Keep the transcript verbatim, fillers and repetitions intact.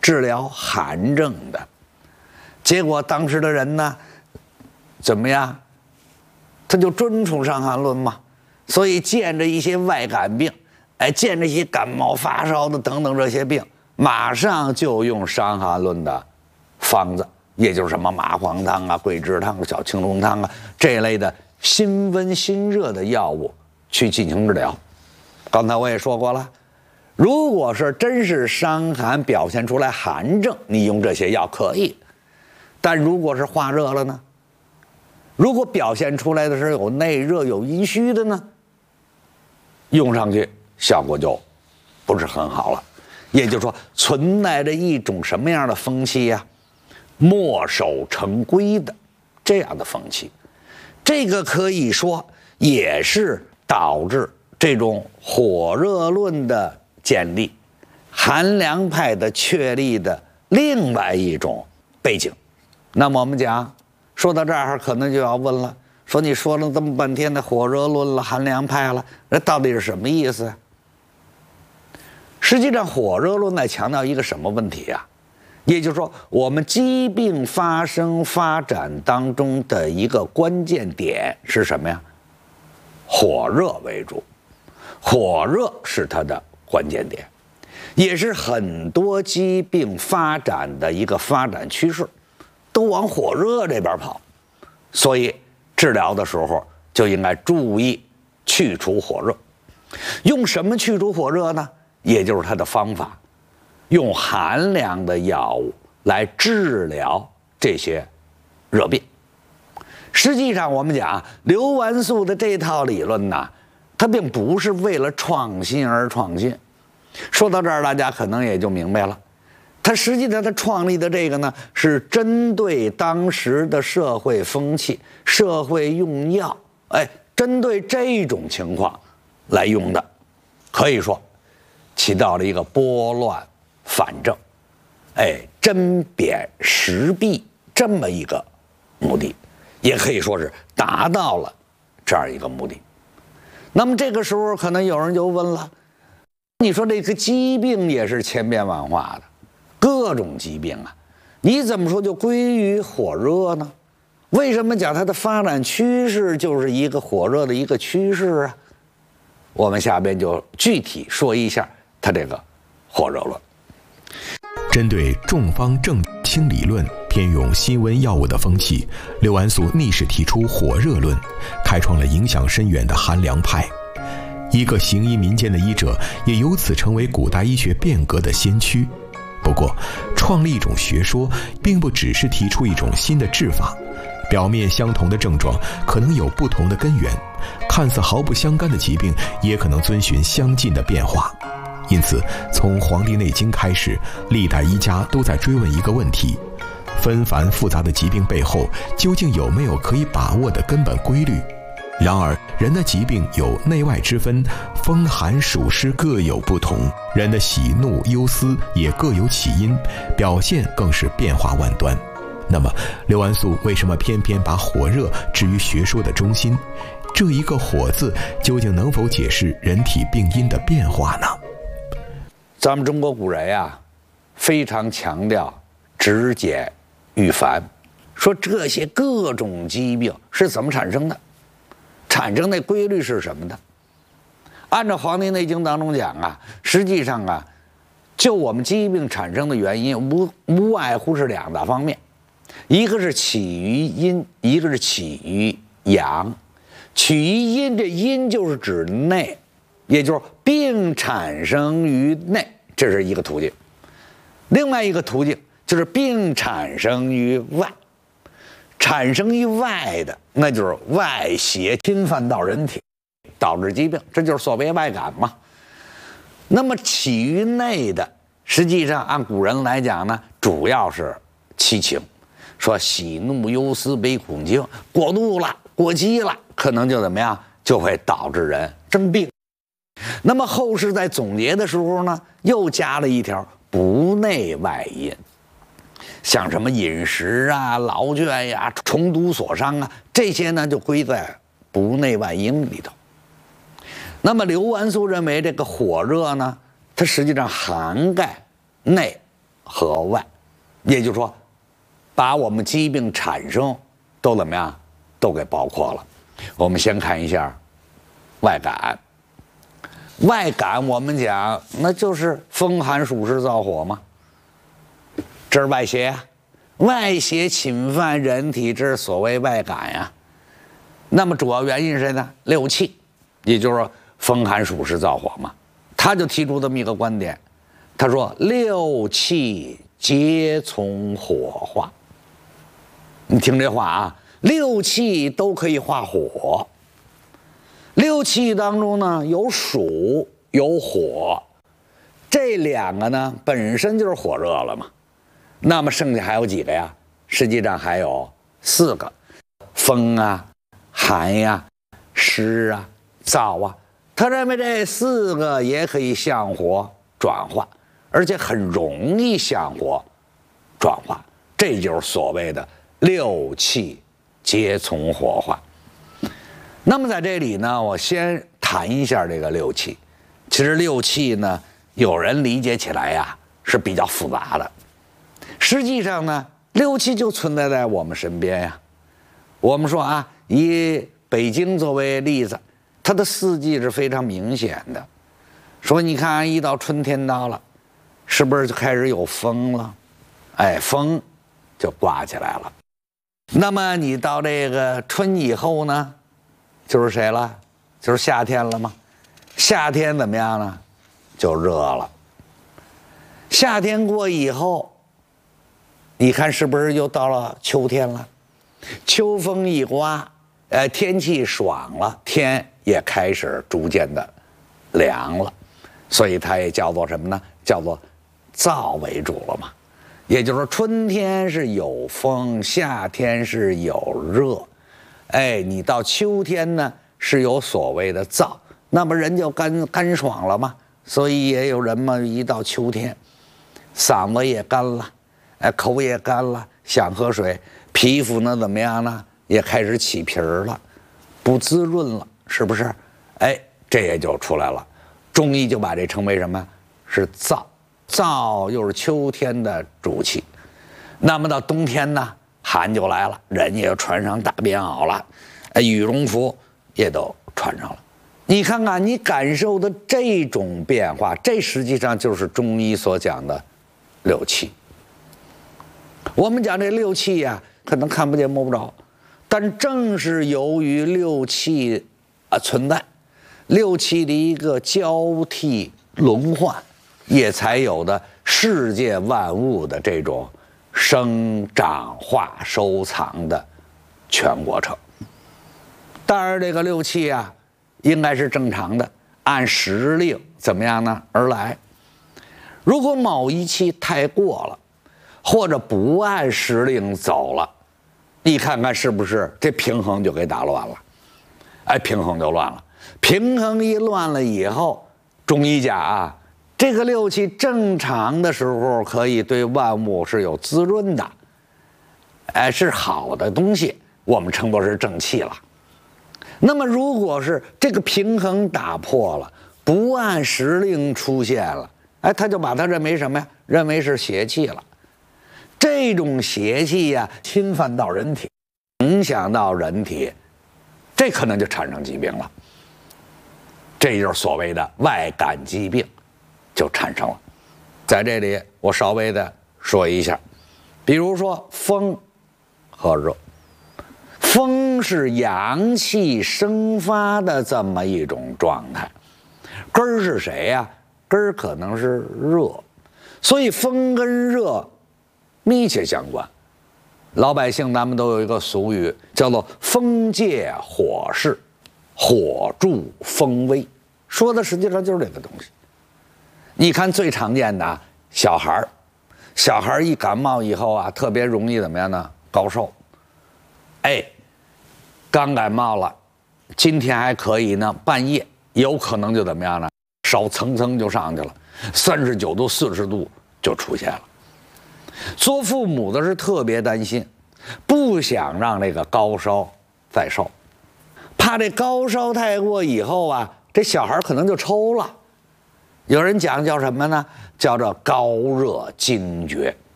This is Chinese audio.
治疗寒症的。结果当时的人呢，怎么样？他就遵从《伤寒论》嘛，所以见着一些外感病，哎，见着一些感冒发烧的等等这些病，马上就用《伤寒论》的方子，也就是什么麻黄汤啊、桂枝汤、小青龙汤啊这类的辛温辛热的药物去进行治疗。刚才我也说过了，如果是真是伤寒表现出来寒症，你用这些药可以；但如果是化热了呢？如果表现出来的是有内热、有阴虚的呢，用上去效果就不是很好了。也就是说，存在着一种什么样的风气呀、啊？墨守成规的这样的风气，这个可以说也是导致这种火热论的建立、寒凉派的确立的另外一种背景。那么我们讲说到这儿，可能就要问了，说你说了这么半天的火热论了、寒凉派了，那到底是什么意思啊？实际上，火热论在强调一个什么问题呀、啊？也就是说，我们疾病发生发展当中的一个关键点是什么呀？火热为主，火热是它的关键点，也是很多疾病发展的一个发展趋势，都往火热这边跑。所以治疗的时候就应该注意去除火热。用什么去除火热呢？也就是它的方法，用寒凉的药物来治疗这些热病。实际上我们讲刘完素的这套理论呢，它并不是为了创新而创新。说到这儿，大家可能也就明白了，它实际上它创立的这个呢，是针对当时的社会风气、社会用药，哎，针对这种情况来用的，可以说起到了一个拨乱反正，哎，针砭时弊这么一个目的，也可以说是达到了这样一个目的。那么这个时候，可能有人就问了，你说这个疾病也是千变万化的，各种疾病啊，你怎么说就归于火热呢？为什么讲它的发展趋势就是一个火热的一个趋势啊？我们下边就具体说一下它这个火热论。 针对众方正清理论偏用辛温药物的风气，刘完素逆势提出火热论，开创了影响深远的寒凉派。一个行医民间的医者也由此成为古代医学变革的先驱。不过，创立一种学说，并不只是提出一种新的治法，表面相同的症状可能有不同的根源，看似毫不相干的疾病也可能遵循相近的变化。因此，从《黄帝内经》开始，历代医家都在追问一个问题：纷繁复杂的疾病背后，究竟有没有可以把握的根本规律？然而，人的疾病有内外之分，风寒暑湿各有不同，人的喜怒忧思也各有起因，表现更是变化万端。那么，刘完素为什么偏偏把火热置于学说的中心？这一个“火”字，究竟能否解释人体病因的变化呢？ 咱们中国古人呀，非常强调止减预繁，说这些各种疾病是怎么产生的，产生的规律是什么的。按照《黄帝内经》当中讲啊，实际上啊，就我们疾病产生的原因无无外乎是两大方面，一个是起于阴，一个是起于阳。起于阴，这阴就是指内，也就是病产生于内，这是一个途径。另外一个途径就是病产生于外，产生于外的，那就是外邪侵犯到人体，导致疾病，这就是所谓外感嘛。那么起于内的，实际上按古人来讲呢，主要是七情，说喜怒忧思悲恐惊，过度了，过激了，可能就怎么样，就会导致人生病。那么后世在总结的时候呢，又加了一条不内外因，像什么饮食啊、劳倦呀、重毒所伤啊，这些呢就归在不内外因里头。那么刘完素认为这个火热呢，它实际上涵盖内和外，也就是说，把我们疾病产生都怎么样，都给包括了。我们先看一下外感。外感我们讲，那就是风寒暑湿燥火嘛。这是外邪呀、啊，外邪侵犯人体，这是所谓外感呀、啊。那么主要原因是谁呢？六气，也就是说风寒暑湿燥火嘛。他就提出这么一个观点，他说六气皆从火化。你听这话啊，六气都可以化火。六气当中呢，有暑有火，这两个呢本身就是火热了嘛。那么剩下还有几个呀？实际上还有四个：风啊、寒呀、湿啊、燥啊。他认为这四个也可以向火转化，而且很容易向火转化。这就是所谓的六气皆从火化。那么在这里呢，我先谈一下这个六气。其实六气呢，有人理解起来呀是比较复杂的。实际上呢，六气就存在在我们身边呀。我们说啊，以北京作为例子，它的四季是非常明显的。说你看，一到春天到了，是不是就开始有风了？哎，风就刮起来了。那么你到这个春以后呢，就是谁了？就是夏天了吗？夏天怎么样呢？就热了。夏天过以后，你看是不是又到了秋天了？秋风一刮，呃，天气爽了，天也开始逐渐的凉了，所以它也叫做什么呢？叫做燥为主了嘛。也就是说，春天是有风，夏天是有热，哎，你到秋天呢是有所谓的燥，那么人就干干爽了嘛。所以也有人嘛，一到秋天，嗓子也干了，哎，口也干了，想喝水，皮肤呢怎么样呢？也开始起皮儿了，不滋润了，是不是？哎，这也就出来了。中医就把这称为什么？是燥。燥又是秋天的主气。那么到冬天呢，寒就来了，人也穿上大棉袄了，羽绒服也都穿上了。你看看，你感受的这种变化，这实际上就是中医所讲的六气。我们讲这六气呀、啊，可能看不见摸不着，但正是由于六气啊存在，六气的一个交替轮换，也才有的世界万物的这种生长化收藏的全过程。当然这个六气啊应该是正常的，按时令怎么样呢而来。如果某一气太过了，或者不按时令走了，你看看是不是这平衡就给打乱了？哎，平衡就乱了。平衡一乱了以后，中医讲啊，这个六气正常的时候可以对万物是有滋润的，哎，是好的东西，我们称作是正气了。那么如果是这个平衡打破了，不按时令出现了，哎，他就把它认为什么呀？认为是邪气了。这种邪气呀、啊，侵犯到人体，影响到人体，这可能就产生疾病了。这就是所谓的外感疾病就产生了。在这里我稍微的说一下，比如说风和热。风是阳气生发的这么一种状态，根儿是谁呀、啊？根儿可能是热，所以风跟热密切相关。老百姓咱们都有一个俗语，叫做风借火势，火助风威，说的实际上就是这个东西。你看最常见的小孩儿，小孩儿一感冒以后啊，特别容易怎么样呢？高烧。哎，刚感冒了，今天还可以呢，半夜有可能就怎么样呢？烧蹭蹭就上去了，三十九度、四十度就出现了。做父母的是特别担心，不想让这个高烧再烧，怕这高烧太过以后啊，这小孩可能就抽了。 有人讲叫什么呢？叫做高热惊厥。